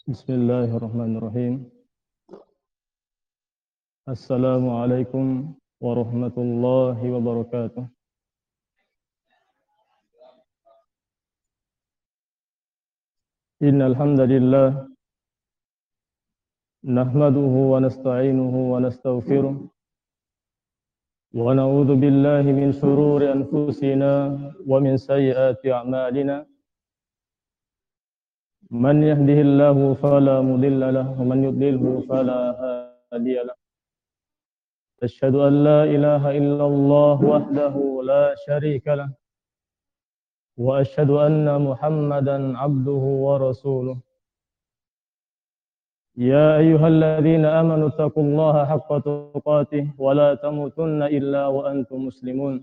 Bismillahirrahmanirrahim. Assalamualaikum warahmatullahi wabarakatuh. Innal hamdalillah nahmaduhu wa nasta'inuhu wa nastaghfiruh wa na'udzu billahi min shururi anfusina wa min sayyiati a'malina. Man yahdihillahu fala mudilla lahu wa man yudlilhu fala hadiya lahu. Asyhadu an la ilaha illallah wahdahu la syarika lahu wa asyhadu anna Muhammadan abduhu wa rasuluh. Ya ayyuhalladzina amanu taqullaha haqqa tuqatih wa la tamutunna illa wa antum muslimun.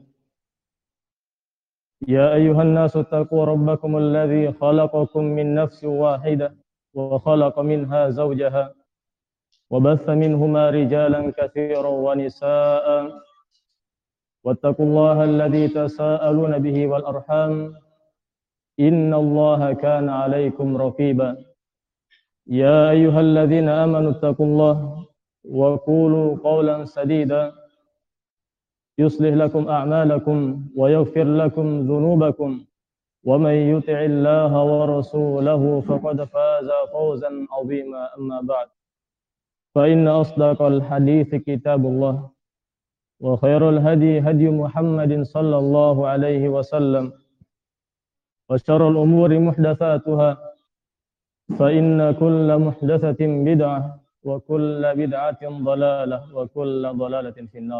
يا أيها الناس اتقوا ربكم الذي خلقكم من نفس واحدة وخلق منها زوجها وبث منهما رجالا كثيرا ونساء واتقوا الله الذي تساءلون به والأرحام إن الله كان عليكم رقيبا يا أيها الذين آمنوا اتقوا الله وقولوا قولا سديدا يصلح لكم أعمالكم ويغفر لكم ذنوبكم ومن يطع الله ورسوله فقد فاز فوزا عظيما أما بعد فإن أصدق الحديث كتاب الله وخير الهدي هدي محمد صلى الله عليه وسلم وشر الأمور محدثاتها فإن كل محدثة بدعة وكل بدعة ضلالة وكل ضلالة في النار.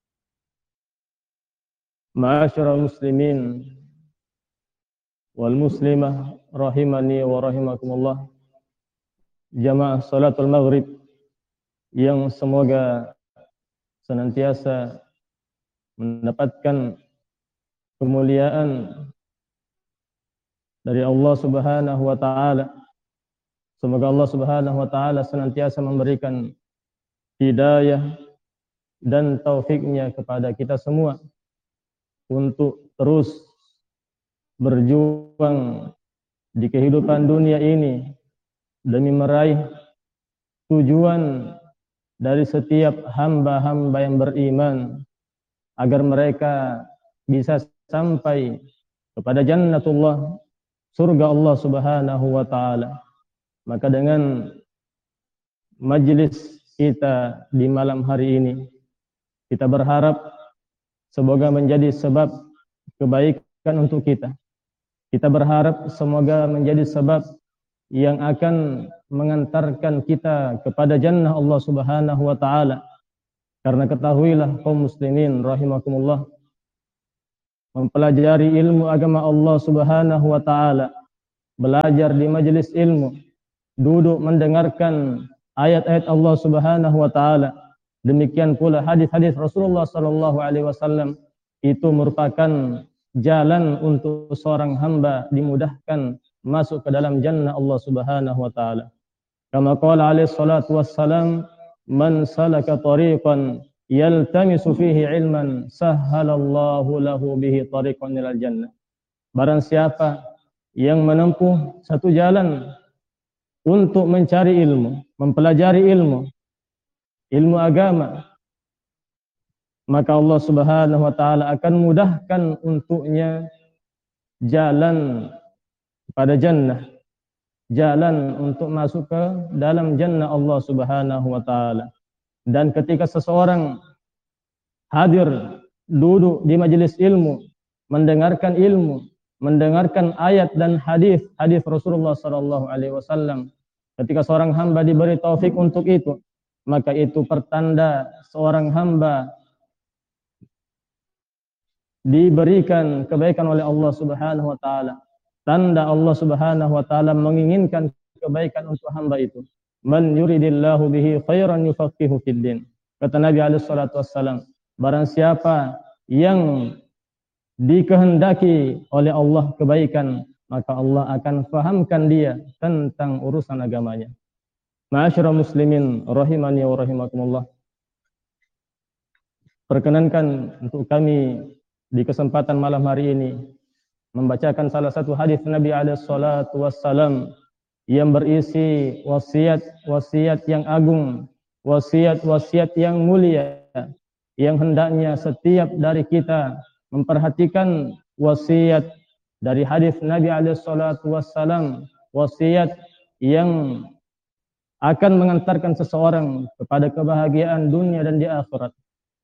Ma'asyiral muslimin wal muslimah rahimani wa rahimakumullah. Jamaah salatul maghrib yang semoga senantiasa mendapatkan kemuliaan dari Allah Subhanahu wa taala. Semoga Allah Subhanahu wa taala senantiasa memberikan hidayah dan taufiknya kepada kita semua untuk terus berjuang di kehidupan dunia ini demi meraih tujuan dari setiap hamba-hamba yang beriman agar mereka bisa sampai kepada jannatullah, surga Allah Subhanahu wa taala. Maka dengan majelis kita di malam hari ini, kita berharap semoga menjadi sebab kebaikan untuk kita. Kita berharap semoga menjadi sebab yang akan mengantarkan kita kepada jannah Allah Subhanahu wa taala. Karena ketahuilah kaum muslimin rahimakumullah, mempelajari ilmu agama Allah Subhanahu wa taala, belajar di majelis ilmu, duduk mendengarkan ayat-ayat Allah Subhanahu wa taala, demikian pula hadis-hadis Rasulullah sallallahu alaihi wasallam, itu merupakan jalan untuk seorang hamba dimudahkan masuk ke dalam jannah Allah Subhanahu wa taala. Kama qala alaihi salatu wassalam, man salaka tariqan yaltamisu fihi ilman sahhalallahu lahu bihi tariqan ilal jannah. Barang siapa yang menempuh satu jalan untuk mencari ilmu, mempelajari ilmu agama, maka Allah Subhanahu wa taala akan mudahkan untuknya jalan pada jannah, jalan untuk masuk ke dalam jannah Allah Subhanahu wa taala. Dan ketika seseorang hadir duduk di majelis ilmu, mendengarkan ilmu, mendengarkan ayat dan hadis Rasulullah sallallahu alaihi wasallam, ketika seorang hamba diberi taufik untuk itu, maka itu pertanda seorang hamba diberikan kebaikan oleh Allah Subhanahu wa taala. Tanda Allah Subhanahu wa taala menginginkan kebaikan untuk hamba itu. Man yuridillahu bihi khairan yufaqihu fid din. Kata Nabi alaihi salatu wassalam, barang siapa yang dikehendaki oleh Allah kebaikan, maka Allah akan fahamkan dia tentang urusan agamanya. Ma'asyiral muslimin rahimani wa rahimakumullah. Perkenankan untuk kami di kesempatan malam hari ini membacakan salah satu hadis Nabi alaihi salatu wassalam yang berisi wasiat-wasiat yang agung, wasiat-wasiat yang mulia, yang hendaknya setiap dari kita memperhatikan wasiat dari hadis Nabi alaihi salatu wassalam, wasiat yang akan mengantarkan seseorang kepada kebahagiaan dunia dan di akhirat.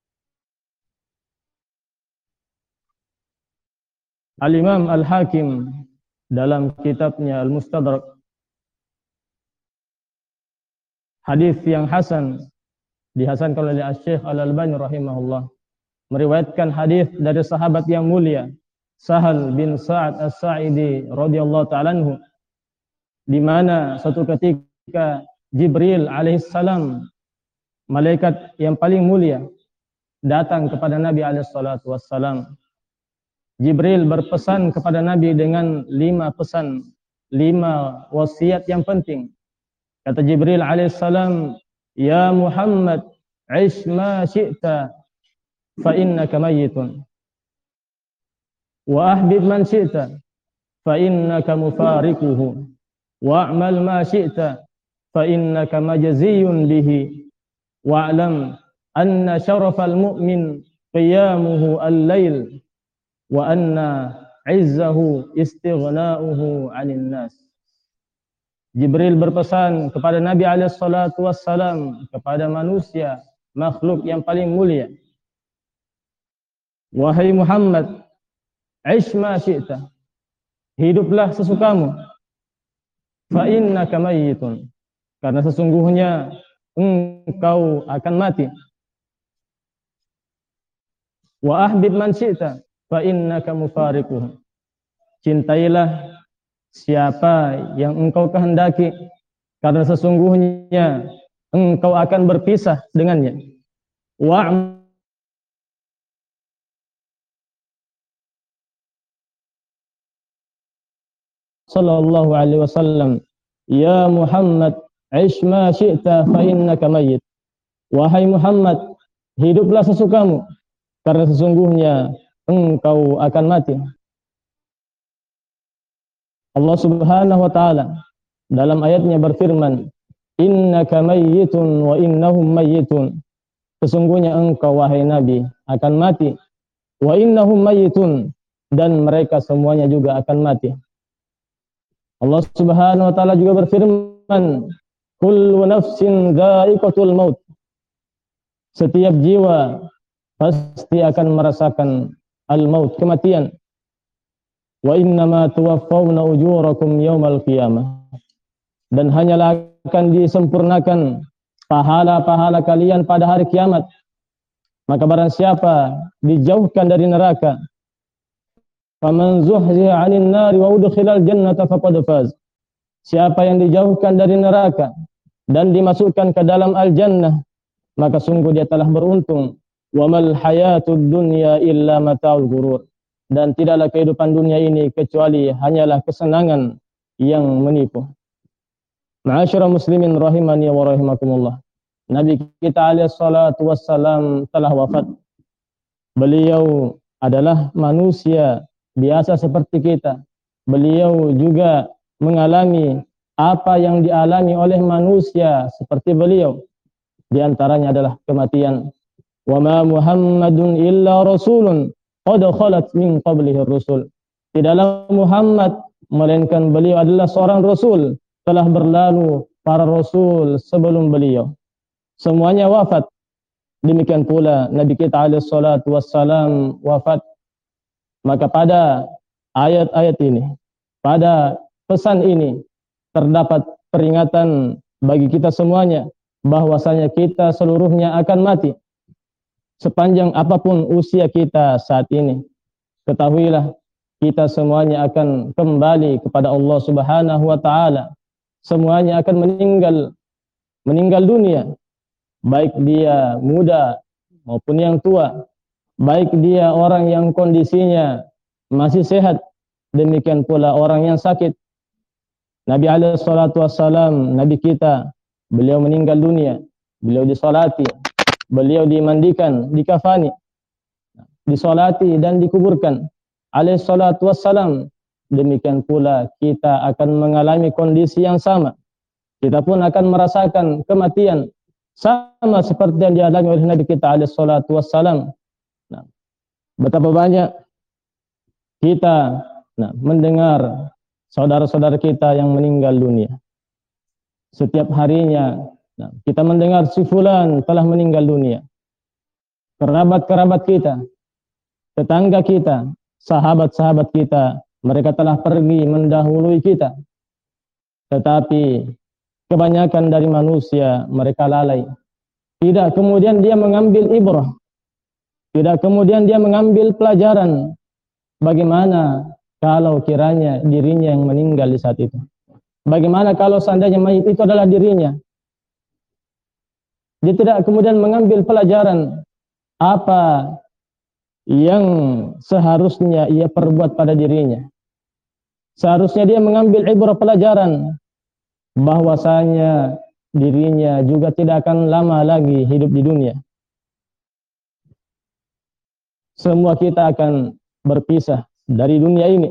Al-Imam Al-Hakim dalam kitabnya Al-Mustadrak, hadis yang hasan, dihasankan oleh Asy-Syaikh Al-Albani rahimahullah, meriwayatkan hadis dari sahabat yang mulia Sahal bin Sa'ad As-Sa'idi radhiyallahu ta'ala anhu, di mana suatu ketika Jibril alaihissalam, malaikat yang paling mulia, datang kepada Nabi alaihissalatu wassalam. Jibril berpesan kepada Nabi dengan 5 pesan, 5 wasiat yang penting. Kata Jibril alaihissalam, "Ya Muhammad, ish ma syi'ta fa innaka mayyitun. Wa ahbib man syi'ta fa innaka mufariquhu. Wa'mal ma syi'ta fa innaka majziyun bihi. Wa'lam anna syarafal mu'min qiyamuhu al-lail wa anna 'izzahu istighna'uhu 'anil nas." Jibril berpesan kepada Nabi alaihi salatu wassalam, kepada manusia, makhluk yang paling mulia, "Wahai Muhammad, ish ma syi'ta, hiduplah sesukamu, fa innaka mayyitun, karena sesungguhnya engkau akan mati. Wa ahbib man syi'ta fa innaka mufariquhu, cintailah siapa yang engkau kehendaki, karena sesungguhnya engkau akan berpisah dengannya. Wa sallallahu alaihi wasallam, "Ya Muhammad, ish ma syi'ta fa innaka mayyit." Wahai Muhammad, hiduplah sesukamu, karena sesungguhnya engkau akan mati. Allah Subhanahu wa taala dalam ayatnya berfirman, "Innaka mayyitun wa innahum mayyitun." Sesungguhnya engkau wahai Nabi akan mati, wa innahum mayyitun, dan mereka semuanya juga akan mati. Allah Subhanahu wa taala juga berfirman, "Kullu nafsin dha'iqatul maut." Setiap jiwa pasti akan merasakan al-maut, kematian. Wa innama tuwaffawna ujurakum yaumal qiyamah. Dan hanyalah akan disempurnakan pahala-pahala kalian pada hari kiamat. Maka barang siapa dijauhkan dari neraka, faman zuhziha 'anil nari wa udkhilal jannata faqad faz. Siapa yang dijauhkan dari neraka dan dimasukkan ke dalam al-jannah, maka sungguh dia telah beruntung. Wa mal hayatud dunya illa mata'ul ghurur. Dan tidaklah kehidupan dunia ini kecuali hanyalah kesenangan yang menipu. Ma'asyiral muslimin rahimani wa rahimakumullah. Nabi kita alaihi salatu wassalam telah wafat. Beliau adalah manusia biasa seperti kita. Beliau juga mengalami apa yang dialami oleh manusia seperti beliau. Di antaranya adalah kematian. Wa ma Muhammadun illa rasulun qad khalat min qablihi ar-rusul. Tidaklah Muhammad melainkan beliau adalah seorang rasul, telah berlalu para rasul sebelum beliau. Semuanya wafat. Demikian pula Nabi kita alaihi salatu wassalam wafat. Maka pada ayat-ayat ini, pada pesan ini, terdapat peringatan bagi kita semuanya bahwasanya kita seluruhnya akan mati. Sepanjang apapun usia kita saat ini, ketahuilah kita semuanya akan kembali kepada Allah Subhanahu wa taala. Semuanya akan meninggal dunia, baik dia muda maupun yang tua, baik dia orang yang kondisinya masih sehat, demikian pula orang yang sakit. Nabi alaihi salatu wassalam, Nabi kita, beliau meninggal dunia, beliau disolati, beliau dimandikan, dikafani, disolati dan dikuburkan. Alaihi salatu wassalam. demikian pula kita akan mengalami kondisi yang sama. Kita pun akan merasakan kematian sama seperti yang dialami oleh Nabi kita alaihi salatu wassalam. Nah, betapa banyak kita mendengar saudara-saudara kita yang meninggal dunia. Setiap harinya kita mendengar si fulan telah meninggal dunia. Kerabat-kerabat kita, tetangga kita, sahabat-sahabat kita, mereka telah pergi mendahului kita. Tetapi kebanyakan dari manusia mereka lalai. Tidak kemudian dia mengambil ibrah. Tidak kemudian dia mengambil pelajaran. Bagaimana kalau kiranya dirinya yang meninggal di saat itu? Bagaimana kalau seandainya mayit itu adalah dirinya? Dia tidak kemudian mengambil pelajaran apa yang seharusnya ia perbuat pada dirinya. Seharusnya dia mengambil ibrah pelajaran bahwasanya dirinya juga tidak akan lama lagi hidup di dunia. Semua kita akan berpisah dari dunia ini.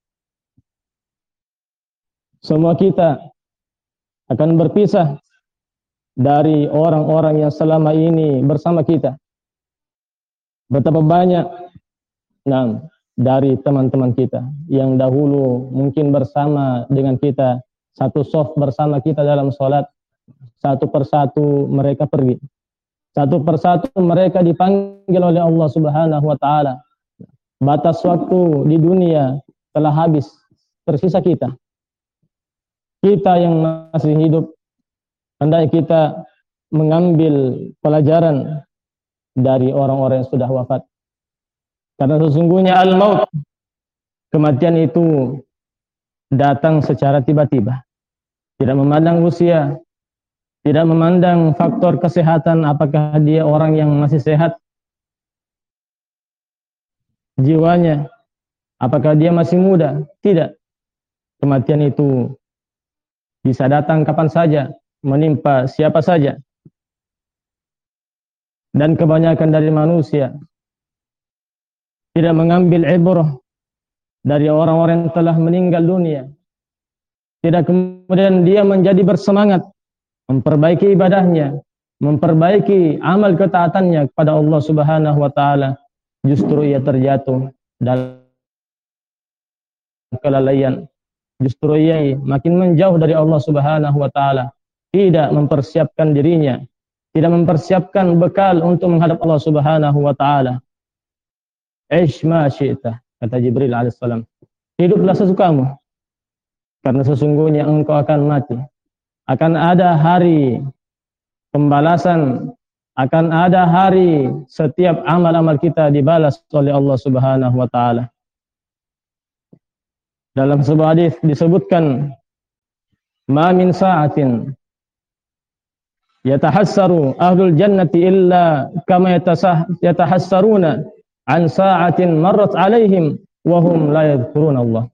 Semua kita akan berpisah dari orang-orang yang selama ini bersama kita. Betapa banyak dari teman-teman kita yang dahulu mungkin bersama dengan kita, satu shaf bersama kita dalam sholat, satu persatu mereka pergi. Satu persatu mereka dipanggil oleh Allah Subhanahu wa taala. Batas waktu di dunia telah habis, tersisa kita. Kita yang masih hidup, hendaknya kita mengambil pelajaran dari orang-orang yang sudah wafat. Karena sesungguhnya al-maut, kematian itu datang secara tiba-tiba. Tidak memandang usia, tidak memandang faktor kesehatan, apakah dia orang yang masih sehat, jiwanya, apakah dia masih muda. Tidak. Kematian itu bisa datang kapan saja, menimpa siapa saja. Dan kebanyakan dari manusia tidak mengambil ibrah dari orang-orang yang telah meninggal dunia. Tidak kemudian dia menjadi bersemangat memperbaiki ibadahnya, memperbaiki amal ketaatannya kepada Allah Subhanahu wa taala. Justru ia terjatuh dalam kelalaian. Justru ia makin menjauh dari Allah Subhanahu wa taala, tidak mempersiapkan dirinya, tidak mempersiapkan bekal untuk menghadap Allah Subhanahu wa taala. Aish ma syi'ta, kata Jibril alaihissalam. Hiduplah sesukamu, karena sesungguhnya engkau akan mati. Akan ada hari pembalasan, akan ada hari setiap amal-amal kita dibalas oleh Allah Subhanahu wa taala. Dalam sebuah hadis disebutkan, ma min sa'atin yatahassaru ahlul jannati illa kama yatahassaruna an sa'atin marrat alaihim wa hum la yadhkuruna Allah.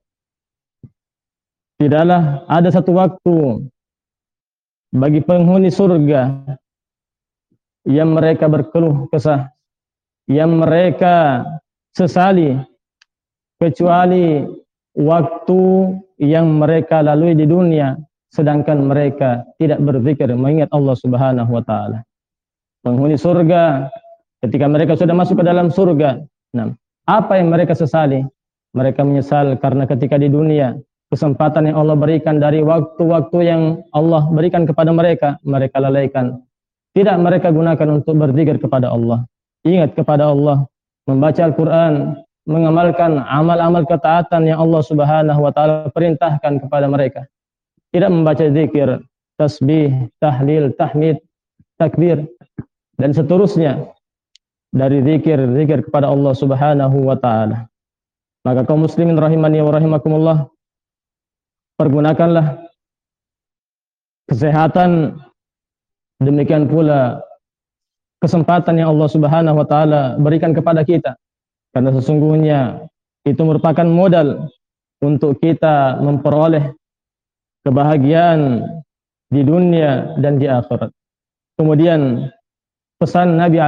Tidaklah ada satu waktu bagi penghuni surga yang mereka berkeluh kesah, yang mereka sesali, kecuali waktu yang mereka lalui di dunia, sedangkan mereka tidak berzikir mengingat Allah Subhanahu wa taala. Penghuni surga ketika mereka sudah masuk ke dalam surga, apa yang mereka sesali? Mereka menyesal karena ketika di dunia kesempatan yang Allah berikan dari waktu-waktu yang Allah berikan kepada mereka, mereka lalaikan. Tidak mereka gunakan untuk berzikir kepada Allah, ingat kepada Allah, membaca Al-Quran, mengamalkan amal-amal ketaatan yang Allah Subhanahu wa taala perintahkan kepada mereka. Tidak membaca zikir, tasbih, tahlil, tahmid, takbir dan seterusnya dari zikir kepada Allah Subhanahu wa taala. Maka kaum muslimin rahimani wa rahimakumullah, pergunakanlah kesehatan, demikian pula kesempatan yang Allah Subhanahu wa taala berikan kepada kita. Karena sesungguhnya itu merupakan modal untuk kita memperoleh kebahagiaan di dunia dan di akhirat. Kemudian pesan Nabi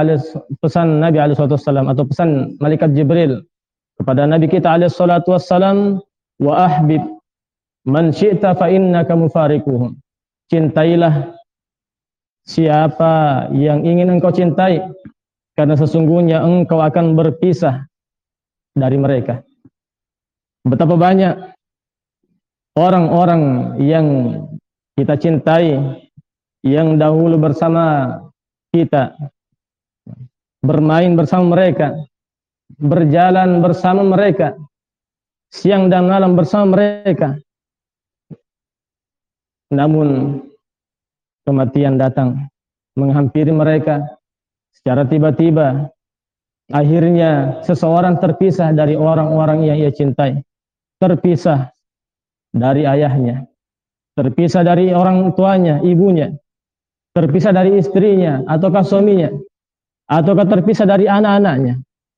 alaihi salatu wassalam atau pesan malaikat Jibril kepada Nabi kita alaihi salatu wassalam wa ahbib man syi'ta fa innaka mufariquhum. Cintailah siapa yang ingin engkau cintai, karena sesungguhnya engkau akan berpisah dari mereka. Betapa banyak orang-orang yang kita cintai, yang dahulu bersama kita, bermain bersama mereka, berjalan bersama mereka, siang dan malam bersama mereka. Namun kematian datang menghampiri mereka secara tiba-tiba. Akhirnya seseorang terpisah dari orang-orang yang ia cintai, terpisah dari ayahnya, terpisah dari orang tuanya, ibunya, terpisah dari istrinya ataukah suaminya, ataukah terpisah dari anak-anaknya.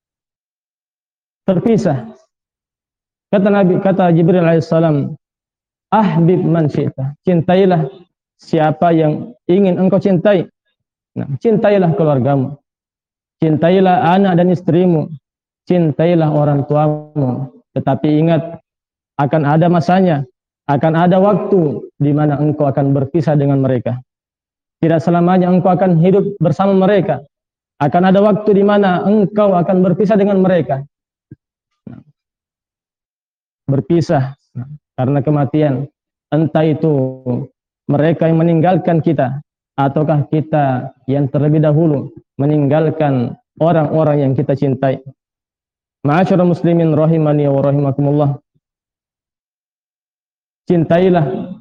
Terpisah. Kata Jibril alaihissalam, ahbib man syi'ta, cintailah siapa yang ingin engkau cintai. Nah, cintailah keluargamu, cintailah anak dan istrimu, cintailah orang tuamu. Tetapi ingat, akan ada masanya, akan ada waktu di mana engkau akan berpisah dengan mereka. Tidak selamanya engkau akan hidup bersama mereka. Akan ada waktu di mana engkau akan berpisah dengan mereka. Berpisah karena kematian, entah itu mereka yang meninggalkan kita, ataukah kita yang terlebih dahulu meninggalkan orang-orang yang kita cintai. Ma'asyiral muslimin rahimani wa rahimakumullah. Cintailah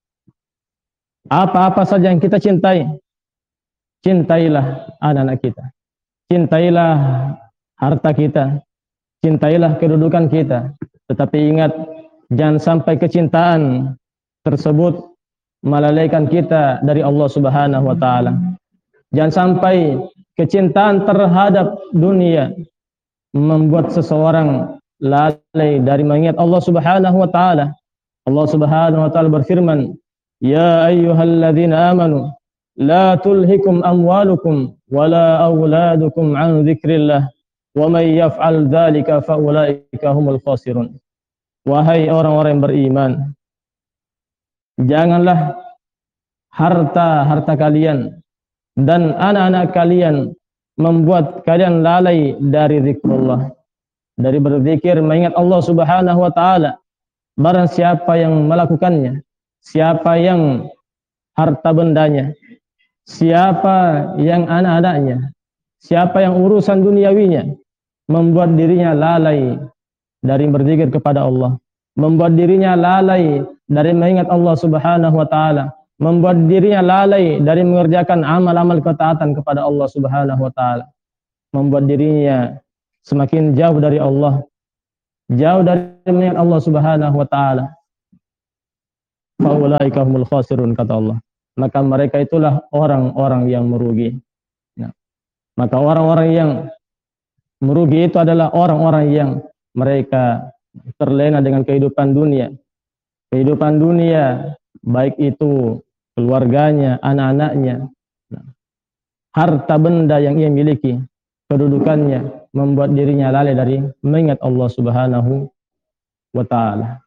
apa-apa saja yang kita cintai. Cintailah anak-anak kita, cintailah harta kita, cintailah kedudukan kita. Tetapi ingat, jangan sampai kecintaan tersebut melalaikan kita dari Allah Subhanahu wa taala. Jangan sampai kecintaan terhadap dunia membuat seseorang lalai dari mengingat Allah Subhanahu wa taala. Allah Subhanahu wa taala berfirman, "Ya ayyuhalladzina amanu la tulhikum amwalukum wala auladukum an dzikrillah wa may yaf'al dzalika fa ulaika humul khasirun." Wahai orang-orang yang beriman, janganlah harta kalian dan anak-anak kalian membuat kalian lalai dari zikrullah, dari berzikir mengingat Allah Subhanahu wa taala. Barang siapa yang melakukannya, siapa yang harta bendanya, siapa yang anak-anaknya, siapa yang urusan duniawinya membuat dirinya lalai dari berzikir kepada Allah, membuat dirinya lalai dari mengingat Allah Subhanahu wa taala, membuat dirinya lalai dari mengerjakan amal-amal ketaatan kepada Allah Subhanahu wa taala, membuat dirinya semakin jauh dari Allah, jauh dari mengingat Allah Subhanahu wa taala. Fa ulaika humul khasirun, kata Allah. Maka mereka itulah orang-orang yang merugi. Nah, maka orang-orang yang merugi itu adalah orang-orang yang mereka terlena dengan kehidupan dunia. Kehidupan dunia, baik itu keluarganya, anak-anaknya, harta benda yang ia miliki, kedudukannya, membuat dirinya lalai dari mengingat Allah Subhanahu wa ta'ala.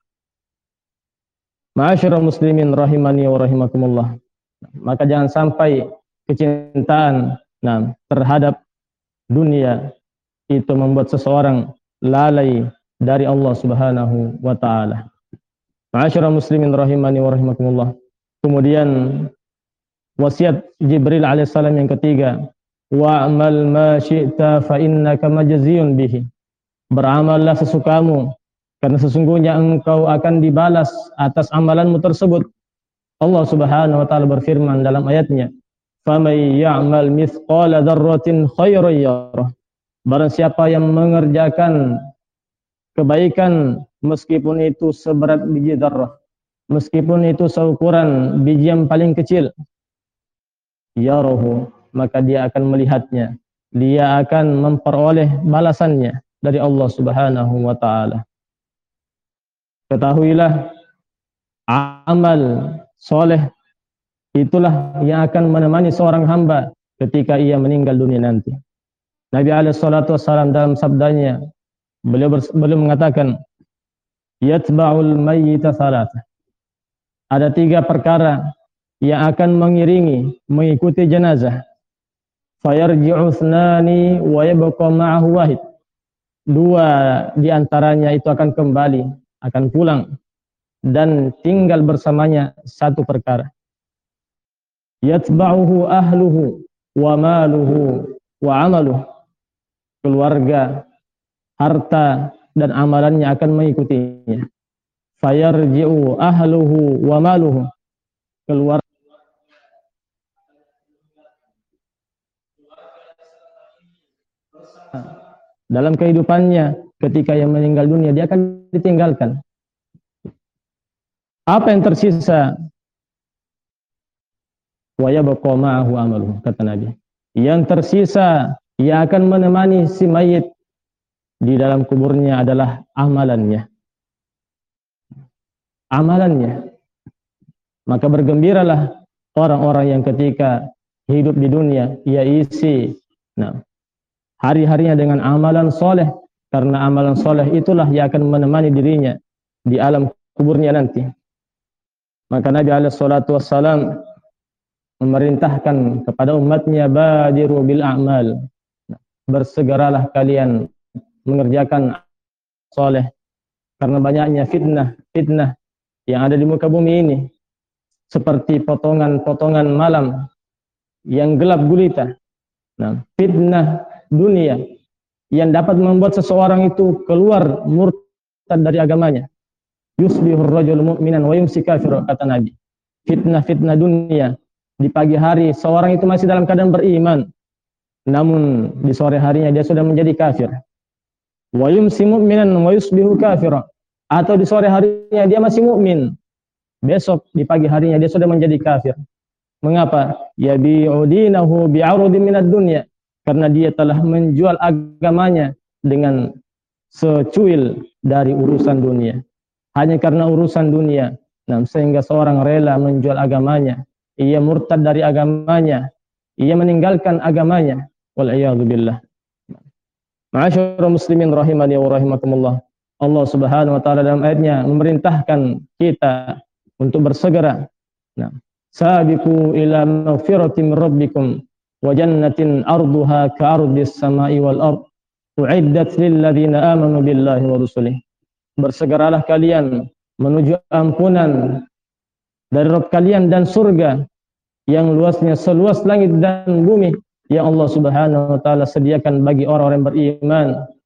Ma'asyiral muslimin rahimani wa rahimakumullah. Maka jangan sampai kecintaan terhadap dunia itu membuat seseorang lalai dari Allah Subhanahu wa ta'ala. Ma'asyiral muslimin rahimani wa rahimakumullah. Kemudian wasiat Jibril alaihissalam yang ketiga, wa'mal ma syi'ta fa innaka majziyun bihi. Beramallah sesukamu, karena sesungguhnya engkau akan dibalas atas amalanmu tersebut. Allah Subhanahu wa taala berfirman dalam ayatnya, "Faman ya'mal mithqala dzarratin khairan yarah." Barang siapa yang mengerjakan kebaikan meskipun itu seberat biji dzarrah, meskipun itu seukuran biji yang paling kecil, yarahu, maka dia akan melihatnya, dia akan memperoleh balasannya dari Allah Subhanahu wa taala. Ketahuilah, amal soleh itulah yang akan menemani seorang hamba ketika ia meninggal dunia nanti. Nabi alaihi salatu wassalam dalam sabdanya, beliau mengatakan, yatba'ul mayyita salatah. Ada 3 perkara yang akan mengikuti jenazah. Fayarji'u thnani wa yabqa ma'ahu wahid. 2 di antaranya itu akan kembali, akan pulang, dan tinggal bersamanya 1 perkara. Yatba'uhu ahluhu wa maluhu wa amaluhu. Keluarga, harta, dan amalannya akan mengikutinya. Fayarji'u ahluhu wa maluhu. Keluarga dalam kehidupannya, ketika ia meninggal dunia, dia akan ditinggalkan. Apa yang tersisa? Wa yabqa ma'ahu amaluhu, kata Nabi. Yang tersisa, ia akan menemani si mayit di dalam kuburnya adalah amalannya. Amalannya. Maka bergembiralah orang-orang yang ketika hidup di dunia, ia isi hari-harinya dengan amalan soleh, karena amalan soleh itulah yang akan menemani dirinya di alam kuburnya nanti. Maka Nabi SAW memerintahkan kepada umatnya, badiru bil a'mal, bersegeralah kalian mengerjakan soleh, karena banyaknya fitnah yang ada di muka bumi ini, seperti potongan-potongan malam yang gelap gulita. Fitnah dunia yang dapat membuat seseorang itu keluar murtad dari agamanya. Yusbihur rajul mu'minan wa yumsi kafir, kata Nabi. Fitnah dunia, di pagi hari seorang itu masih dalam keadaan beriman, namun di sore harinya dia sudah menjadi kafir. Wa yumsi mu'minan wa yusbihu kafir, atau di sore harinya dia masih mukmin, besok di pagi harinya dia sudah menjadi kafir. Mengapa? Yabi'u dinahu bi'arudin minad dunya, karena dia telah menjual agamanya dengan secuil dari urusan dunia. Hanya karena urusan dunia, sehingga seorang rela menjual agamanya, ia murtad dari agamanya, ia meninggalkan agamanya. Wal'iyadzubillah. Ma'asyarul muslimin rahimani wa rahimakumullah. Allah Subhanahu wa taala dalam ayatnya memerintahkan kita untuk bersegera. Sabiqu ila maghfiratin min rabbikum wa jannatin arduha ka'ardis samai wal ard u'iddat lil ladzina amanu billahi wa rusulih. Bersegeralah kalian menuju ampunan dari Rabb kalian dan surga yang luasnya seluas langit dan bumi yang Allah Subhanahu wa taala sediakan bagi orang-orang yang beriman.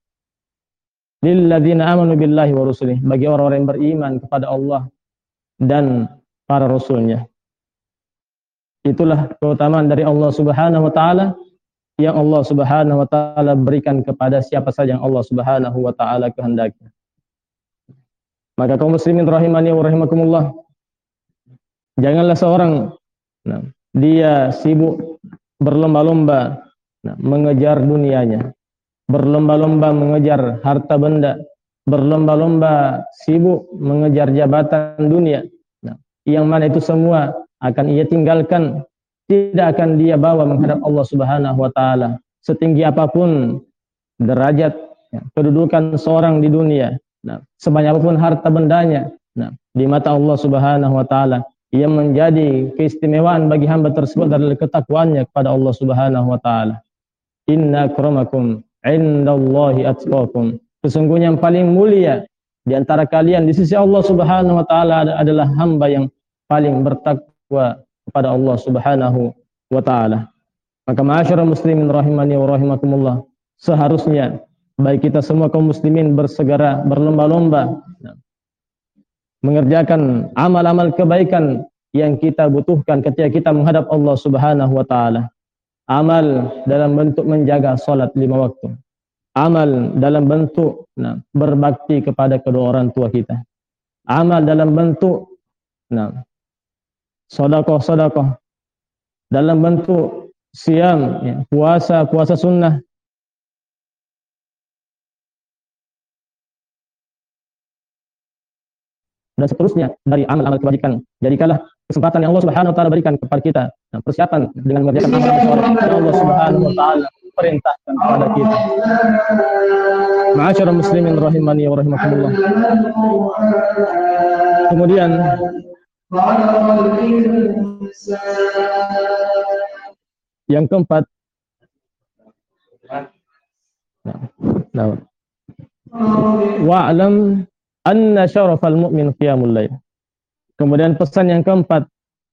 Lil ladzina amanu billahi wa rusulih, bagi orang-orang yang beriman kepada Allah dan para rasulnya. Itulah keutamaan dari Allah Subhanahu wa taala yang Allah Subhanahu wa taala berikan kepada siapa saja yang Allah Subhanahu wa taala kehendaki. Maka kaum muslimin rahimani wa rahimakumullah, janganlah seorang dia sibuk berlomba-lomba mengejar dunianya, berlomba-lomba mengejar harta benda, berlomba-lomba sibuk mengejar jabatan dunia, yang mana itu semua akan ia tinggalkan, tidak akan dia bawa menghadap Allah Subhanahu wa taala. Setinggi apapun derajat kedudukan seorang di dunia, sebanyak apapun harta bendanya, di mata Allah Subhanahu wa taala ia menjadi keistimewaan bagi hamba tersebut dari ketakwaannya kepada Allah Subhanahu wa taala. Inna akramakum indallahi atqakum. Sesungguhnya yang paling mulia di antara kalian di sisi Allah Subhanahu wa taala adalah hamba yang paling bertakwa kepada Allah Subhanahu wa taala. Maka ma'asyiral muslimin rahimani wa rahimakumullah, seharusnya baik kita semua kaum muslimin bersegera berlomba-lomba mengerjakan amal-amal kebaikan yang kita butuhkan ketika kita menghadap Allah Subhanahu wa taala. Amal dalam bentuk menjaga salat 5 waktu. Amal dalam bentuk berbakti kepada kedua orang tua kita. Amal dalam bentuk sedekah. Dalam bentuk siam, puasa sunnah. Dan seterusnya dari amal-amal kebajikan. Jadikanlah kesempatan yang Allah Subhanahu wa taala berikan kepada kita persiapan dengan mengerjakan amal soleh yang Allah Subhanahu wa taala perintahkan kepada kita. Ma'asyiral muslimin rahimani wa rahimakumullah. Kemudian yang keempat, wa'lam anna syarafal mu'min qiyamul lail. Kemudian pesan yang keempat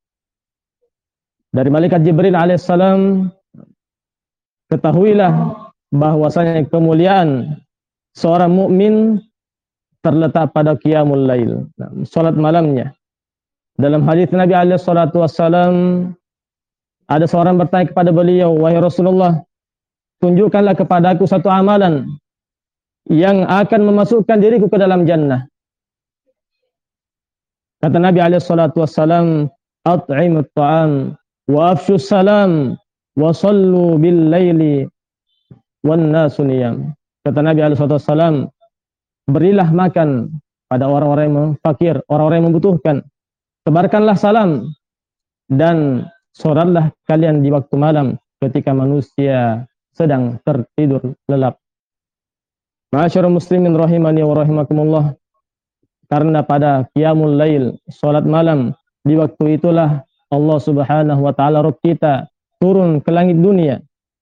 dari malaikat Jibril alaihissalam, ketahuilah bahwasanya kemuliaan seorang mukmin terletak pada qiyamul lail, salat malamnya. Dalam hadis Nabi alaihissalam, ada seorang bertanya kepada beliau, wahai Rasulullah, tunjukkanlah kepadaku satu amalan yang akan memasukkan diriku ke dalam jannah. Kata Nabi alaihissalam, at'imut ta'am wa afshus salam wa sallu bil laili wan nasu niyam. Kata Nabi alaihissalam, berilah makan pada orang-orang yang fakir, orang-orang yang membutuhkan. Sebarkanlah salam dan salatlah kalian di waktu malam ketika manusia sedang tertidur lelap. Ma'asyiral muslimin rahimani wa rahimakumullah. Karena pada qiyamul lail, salat malam, di waktu itulah Allah Subhanahu wa taala Rabb kita turun ke langit dunia.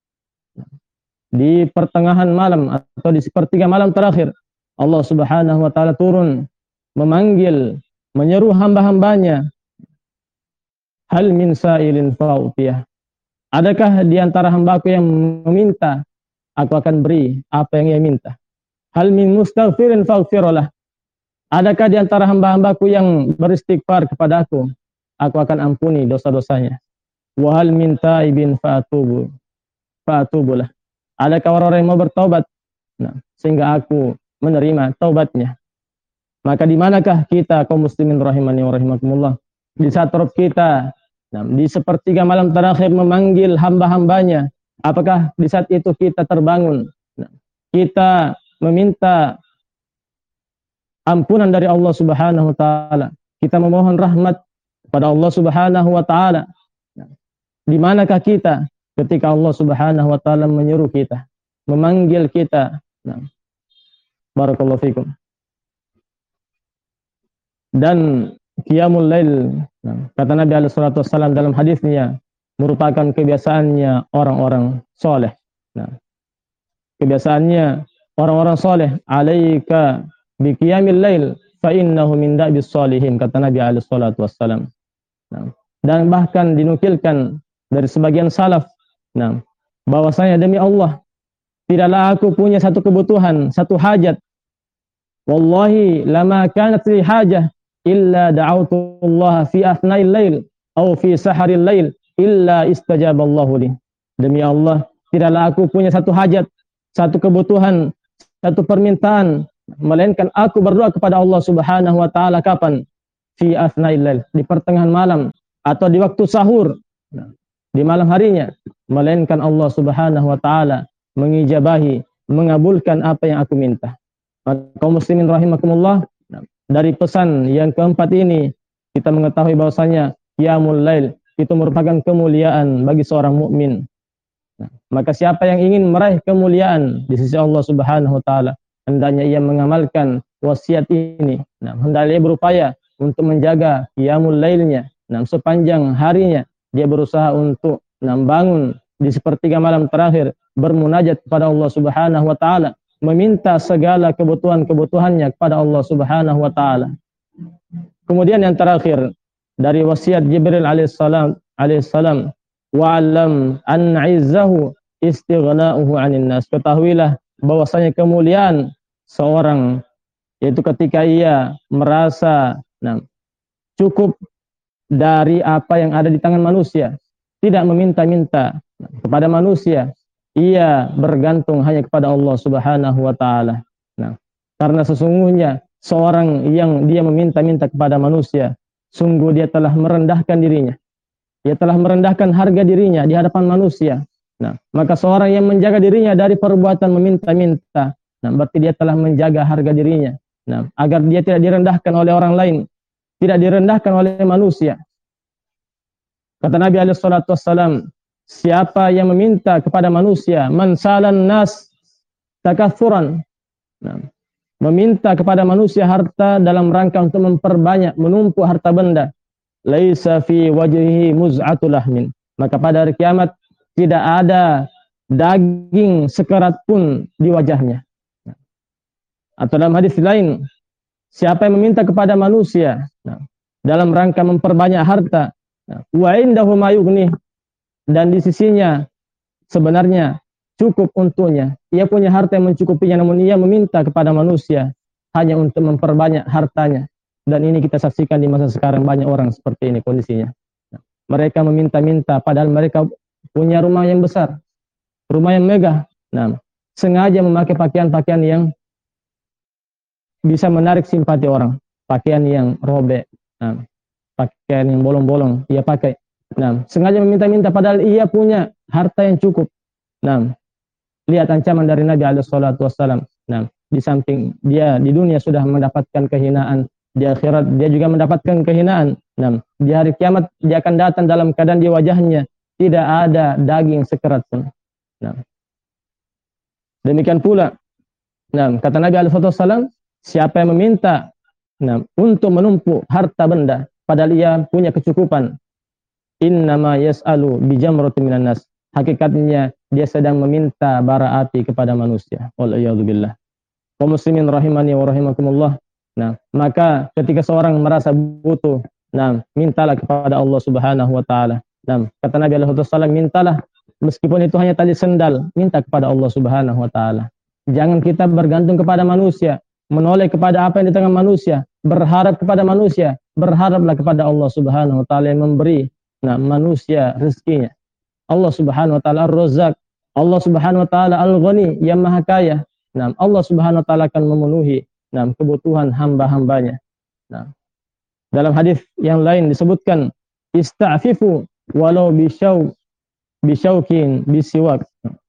Di pertengahan malam atau di sepertiga malam terakhir, Allah Subhanahu wa taala turun memanggil, menyeru hamba-hambanya, hal min sa'ilin fa'utiyah. Adakah di antara hambaku yang meminta, aku akan beri apa yang ia minta. Hal min mustaghfirin faghfirlah. Adakah di antara hamba-hambaku yang beristighfar kepadaku, aku akan ampuni dosa-dosanya. Wa hal min taibin fa'atubulah. Adakah orang-orang yang mau bertaubat, sehingga aku menerima taubatnya. Maka di manakah kita kaum muslimin rahimani wa rahimakumullah? Di saat Rabb kita di sepertiga malam terakhir memanggil hamba-hambanya, apakah di saat itu kita terbangun? Kita meminta ampunan dari Allah Subhanahu wa taala. Kita memohon rahmat kepada Allah Subhanahu wa taala. Di manakah kita ketika Allah Subhanahu wa taala menyeru kita, memanggil kita? Barakallahu fikum. Dan qiyamul lail, kata Nabi alaihissalam dalam hadisnya, merupakan kebiasaannya orang-orang soleh. Kebiasaannya orang-orang soleh. Alaika bi qiyamil lail fa innahu min da'bis sholihin, kata Nabi alaihissalam. Dan bahkan dinukilkan dari sebagian salaf, bahwasanya demi Allah, tidaklah aku punya satu kebutuhan, satu hajat. Wallahi lama kanat li hajah illa da'autullaha fi athna'il lail atau fi saharil lail illa istajaballahu li. Demi Allah, tidaklah aku punya satu hajat, satu kebutuhan, satu permintaan, melainkan aku berdoa kepada Allah Subhanahu wa taala kapan? Fi athna'il lail, di pertengahan malam atau di waktu sahur, di malam harinya, melainkan Allah Subhanahu wa taala mengijabahi, mengabulkan apa yang aku minta. Maka kaum muslimin rahimakumullah, dari pesan yang keempat ini kita mengetahui bahwasanya qiyamul lail itu merupakan kemuliaan bagi seorang mukmin. Maka siapa yang ingin meraih kemuliaan di sisi Allah Subhanahu wa taala, hendaknya ia mengamalkan wasiat ini. Hendaknya ia berupaya untuk menjaga qiyamul lailnya. Sepanjang harinya dia berusaha untuk bangun di sepertiga malam terakhir, bermunajat kepada Allah Subhanahu wa taala, meminta segala kebutuhan-kebutuhannya kepada Allah Subhanahu wa taala. Kemudian yang terakhir dari wasiat Jibril alaihissalam, wa'lam an 'izzahu istighna'uhu 'anil nas. Ketahuilah bahwasanya kemuliaan seorang yaitu ketika ia merasa cukup dari apa yang ada di tangan manusia, tidak meminta-minta kepada manusia, ia bergantung hanya kepada Allah Subhanahu wa taala. Karena sesungguhnya seorang yang dia meminta-minta kepada manusia, sungguh dia telah merendahkan dirinya. Dia telah merendahkan harga dirinya di hadapan manusia. Maka seorang yang menjaga dirinya dari perbuatan meminta-minta, berarti dia telah menjaga harga dirinya. Agar dia tidak direndahkan oleh orang lain, tidak direndahkan oleh manusia. Kata Nabi alaihissalam, siapa yang meminta kepada manusia, man salan nas takatsuran. Nah, meminta kepada manusia harta dalam rangka untuk memperbanyak, menumpuk harta benda. Laisa fi wajhihi muz'atul lahmin. Maka pada hari kiamat tidak ada daging sekerat pun di wajahnya. Atau dalam hadis lain, siapa yang meminta kepada manusia dalam rangka memperbanyak harta, wa indahu ma yughni, dan di sisinya sebenarnya cukup untuknya, ia punya harta yang mencukupinya, namun ia meminta kepada manusia hanya untuk memperbanyak hartanya. Dan ini kita saksikan di masa sekarang, banyak orang seperti ini kondisinya. Mereka meminta-minta padahal mereka punya rumah yang besar, rumah yang megah. Nah, sengaja memakai pakaian-pakaian yang bisa menarik simpati orang, pakaian yang robek, pakaian yang bolong-bolong ia pakai. Nah, sengaja meminta-minta padahal ia punya harta yang cukup. Nah, lihat ancaman dari Nabi SAW. Nah, di samping dia di dunia sudah mendapatkan kehinaan, di akhirat dia juga mendapatkan kehinaan. Nah, di hari kiamat dia akan datang dalam keadaan di wajahnya tidak ada daging sekerat pun. Nah, demikian pula, nah, kata Nabi SAW, siapa yang meminta untuk menumpuk harta benda padahal ia punya kecukupan, innama yas'alu bijamratin minan nas, hakikatnya dia sedang meminta bara api kepada manusia. Waliyadzubillah. Kaum muslimin rahimani wa rahimakumullah. Nah, maka ketika seorang merasa butuh, mintalah kepada Allah Subhanahu wa taala. Kata Nabi SAW, mintalah meskipun itu hanya tali sendal, minta kepada Allah Subhanahu wa taala. Jangan kita bergantung kepada manusia, menoleh kepada apa yang di tangan manusia, berharap kepada manusia. Berharaplah kepada Allah Subhanahu wa taala yang memberi manusia rezekinya. Allah Subhanahu wa taala Ar-Razzaq, Allah Subhanahu wa taala Al-Ghani, yang Maha Kaya. Allah Subhanahu wa taala akan memenuhi kebutuhan hamba-hambanya. Dalam hadis yang lain disebutkan, ista'fifu walau bisyaukin bisiwak.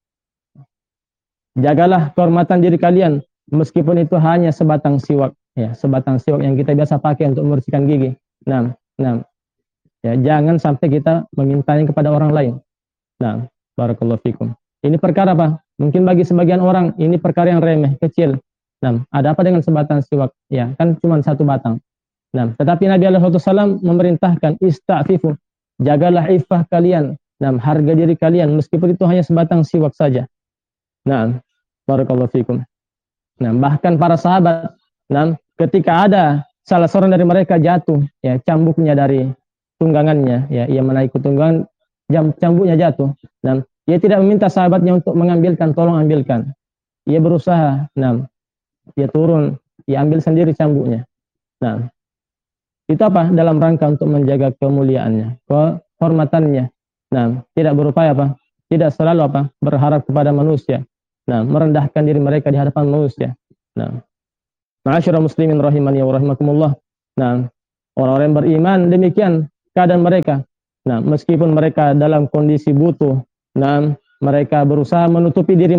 Jagalah kehormatan diri kalian meskipun itu hanya sebatang siwak, ya, sebatang siwak yang kita biasa pakai untuk membersihkan gigi. Ya, jangan sampai kita memintanya kepada orang lain. Barakallahu fikum. Ini perkara apa? Mungkin bagi sebagian orang ini perkara yang remeh, kecil. Ada apa dengan sebatang siwak? Ya, kan cuma satu batang. Tetapi Nabi SAW memerintahkan ista'fifu, jagalah iffah kalian, harga diri kalian meskipun itu hanya sebatang siwak saja. Barakallahu fikum. Bahkan para sahabat, ketika ada salah seorang dari mereka jatuh, ya, cambuknya dari tunggangannya, ya, ia menaiki tunggangan, cambuknya jatuh. Ia tidak meminta sahabatnya untuk mengambilkan, tolong ambilkan. Ia berusaha, ia turun, ia ambil sendiri cambuknya. Itu apa? Dalam rangka untuk menjaga kemuliaannya, kehormatannya. Tidak berupaya apa? Tidak selalu apa? Berharap kepada manusia. Merendahkan diri mereka di hadapan manusia. Ma'asyiral muslimin rahimani wa rahimakumullah. Orang-orang yang beriman demikian keadaan mereka. Meskipun mereka dalam kondisi butuh, mereka berusaha menutupi diri